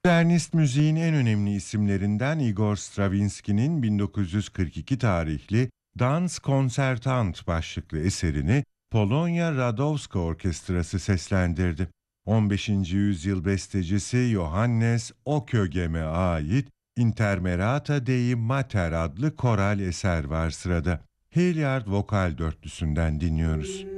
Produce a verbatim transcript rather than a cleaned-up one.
Modernist müziğin en önemli isimlerinden Igor Stravinsky'nin bin dokuz yüz kırk iki tarihli Dans Concertant başlıklı eserini Polonya Radowska Orkestrası seslendirdi. on beşinci yüzyıl bestecisi Johannes Okögem'e ait Intermerata Dei Mater adlı koral eser var sırada. Hilliard vokal dörtlüsünden dinliyoruz.